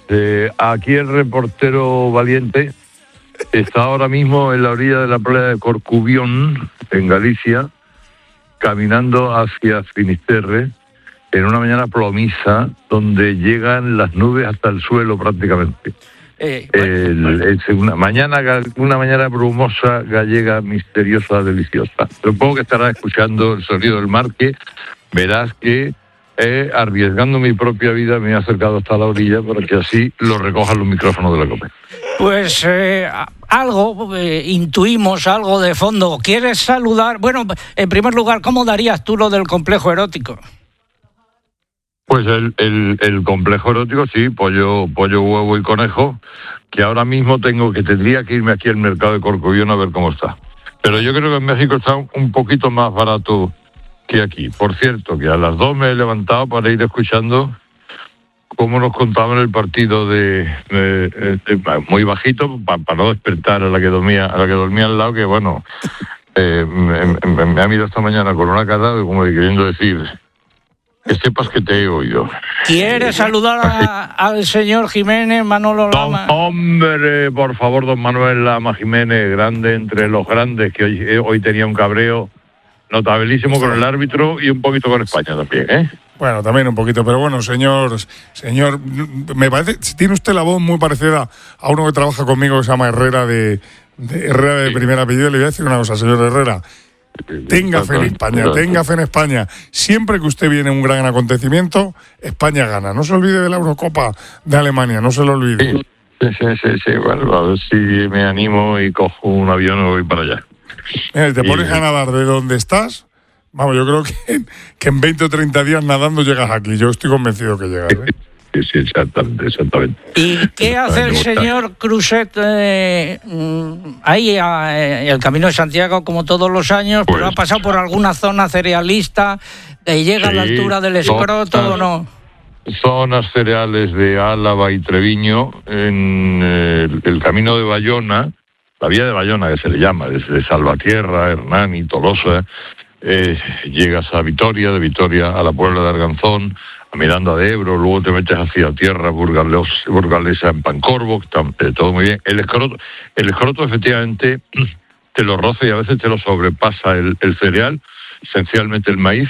aquí el reportero valiente está ahora mismo en la orilla de la playa de Corcubión, en Galicia, caminando hacia Finisterre, en una mañana plomiza, donde llegan las nubes hasta el suelo prácticamente. Es una mañana brumosa, gallega, misteriosa, deliciosa. Supongo que estarás escuchando el sonido del mar, que verás que arriesgando mi propia vida me he acercado hasta la orilla para que así lo recojan los micrófonos de la COPE. Pues algo, intuimos algo de fondo. ¿Quieres saludar? Bueno, en primer lugar, ¿cómo darías tú lo del complejo erótico? Pues el complejo erótico, sí, pollo, huevo y conejo, que ahora mismo tendría que irme aquí al mercado de Corcubión a ver cómo está. Pero yo creo que en México está un poquito más barato que aquí. Por cierto, que a las 2 me he levantado para ir escuchando cómo nos contaban el partido muy bajito, para no despertar a la que dormía al lado, que bueno, me ha mirado esta mañana con una cara como queriendo decir: que sepas que te he oído. ¿Quieres saludar al señor Jiménez, Manolo Lama? Hombre, por favor, don Manuel Lama Jiménez, grande entre los grandes, que hoy tenía un cabreo notabilísimo con el árbitro y un poquito con España también, ¿eh? Bueno, también un poquito, pero bueno, señor, me parece, tiene usted la voz muy parecida a uno que trabaja conmigo que se llama Herrera de primer apellido. Le voy a decir una cosa, señor Herrera. Tenga fe en España, tenga fe en España. Siempre que usted viene a un gran acontecimiento, España gana. No se olvide de la Eurocopa de Alemania, no se lo olvide. Sí. Bueno, a ver si me animo y cojo un avión y voy para allá. Te pones a nadar de donde estás. Vamos, yo creo que en 20 o 30 días nadando llegas aquí. Yo estoy convencido que llegas, ¿eh? Sí, exactamente. ¿Y qué hace el señor Cruzet ahí el Camino de Santiago, como todos los años? Pues ha pasado por alguna zona cerealista, llega a la altura del Escroto, ¿o no? Zonas cereales de Álava y Treviño, en el Camino de Bayona, la vía de Bayona que se le llama, desde Salvatierra, Hernán y Tolosa, llegas a Vitoria, de Vitoria a la Puebla de Arganzón, a Miranda de Ebro, luego te metes hacia tierra burgalesa en Pancorbo, todo muy bien. El escroto efectivamente te lo roza y a veces te lo sobrepasa el cereal, esencialmente el maíz,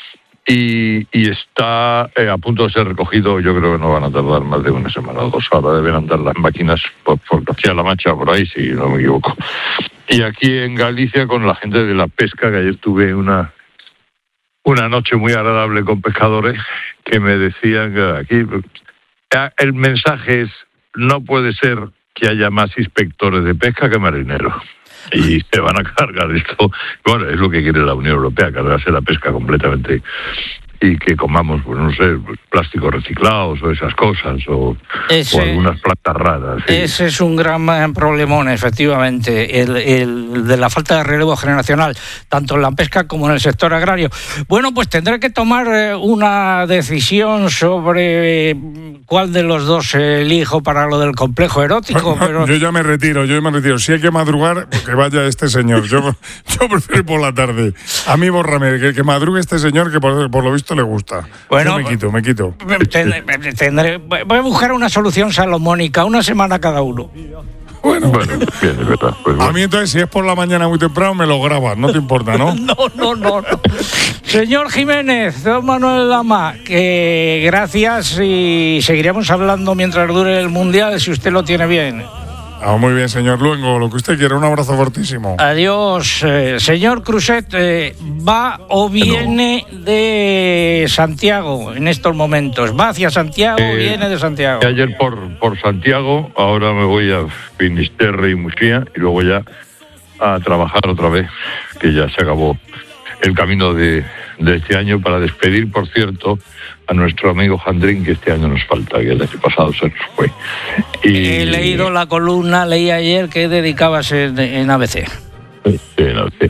y está a punto de ser recogido. Yo creo que no van a tardar más de una semana o 2. Ahora deben andar las máquinas por Castilla-La Mancha, por ahí, si no me equivoco. Y aquí en Galicia, con la gente de la pesca, que ayer tuve una noche muy agradable con pescadores que me decían que aquí el mensaje es: no puede ser que haya más inspectores de pesca que marineros. Y se van a cargar esto. Bueno, es lo que quiere la Unión Europea, cargarse la pesca completamente y que comamos, pues no sé, plásticos reciclados o esas cosas, o algunas plantas raras. ¿Sí? Ese es un gran problemón, efectivamente, el de la falta de relevo generacional, tanto en la pesca como en el sector agrario. Bueno, pues tendré que tomar una decisión sobre cuál de los dos elijo para lo del complejo erótico. Pero yo me retiro. Si hay que madrugar, que vaya este señor. Yo prefiero ir por la tarde. A mí bórrame, que madrugue este señor, que por lo visto le gusta. Bueno, yo me quito. Voy a buscar una solución salomónica, una semana cada uno. Bueno, bien, es verdad. Pues bueno. A mí entonces, si es por la mañana muy temprano, me lo grabas, no te importa, ¿no? No. Señor Jiménez, don Manuel Lama, que gracias, y seguiremos hablando mientras dure el Mundial, si usted lo tiene bien. Muy bien, señor Luengo, lo que usted quiera, un abrazo fortísimo. Adiós. Señor Cruzet, ¿va o viene de Santiago en estos momentos? ¿Va hacia Santiago o viene de Santiago? Ayer por Santiago, ahora me voy a Finisterre y Murcia y luego ya a trabajar otra vez, que ya se acabó el camino de este año, para despedir, por cierto, a nuestro amigo Jandrín, que este año nos falta, que el año pasado se nos fue. He leído la columna, leí ayer que dedicabas en ABC. Sí, en ABC.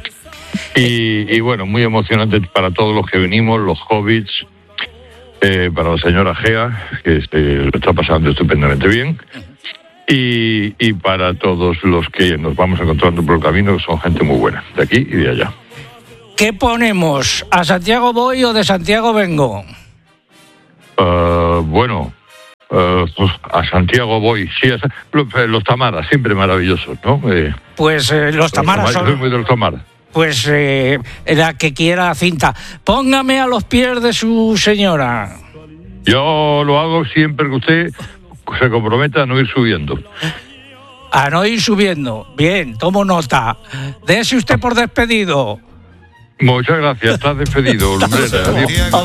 Y bueno, muy emocionante para todos los que venimos, los hobbits, para la señora Gea, que lo está pasando estupendamente bien, y para todos los que nos vamos encontrando por el camino, que son gente muy buena, de aquí y de allá. ¿Qué ponemos? ¿A Santiago voy o de Santiago vengo? Bueno, Pues a Santiago voy, sí, los tamaras, siempre maravillosos, ¿no? Pues los tamaras son... Soy muy de los tamaras. Pues la que quiera cinta. Póngame a los pies de su señora. Yo lo hago siempre que usted se comprometa a no ir subiendo. A no ir subiendo. Bien, tomo nota. Dese usted por despedido. Muchas gracias, estás despedido, Lumbrera. Adiós.